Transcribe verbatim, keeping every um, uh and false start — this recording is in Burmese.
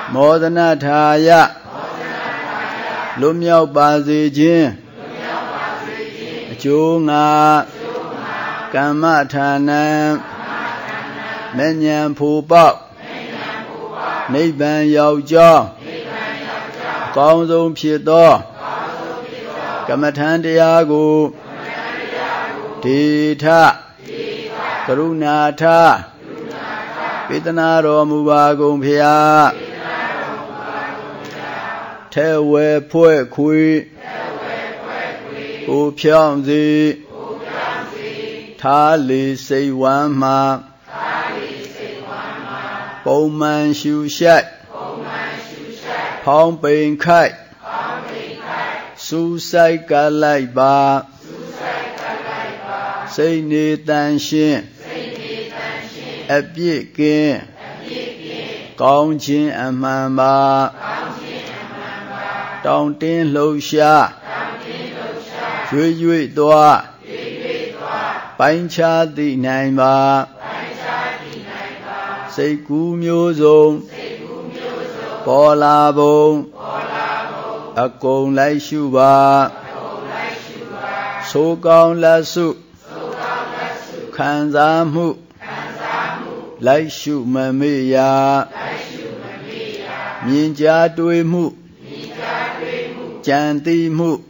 မောဒနာထာယလွတ်မြောက်ပါစေခြင်းအကျိုးငါကမ္မဌာနံမဉ္ဇဉ်ဖို့ပေါက်နိဗ္ဗာန်ရောက်ကြောင်းအကောင်းဆုံးဖြစ်သောကမ္မထံတရားကိုဒေထကရုဏာထပေးသနာတော်မူပါကုန်ဖျားထဲဝဲဖွဲ့ခွေကိုဖြောင်းစေထားလေစိတ်ဝမ်းမှာပုံမှန်ရှုရှိုက်ဖောင်းပိန်ခိုက်စူးစိုက်ကလိုက်ပါစိတ်နေတန်ရှင်းအပြည့်ကင်းကောင်းခြင်းအမှန်ပါတောင်းတင်းလှုပ်ရှားရွေ့ရွေ့သွားပိုင်းခြားသိနိုင်ပါစိတ်ကူးမျိုးစုံပေါ်လာပုံအကုန်လိုက်ရှုပါဆိုကောင်းလက်စုခံစားမှုလိုက်ရှုမမေ့ရာမြင်ကြားတွေ့မှုကြံသိမှု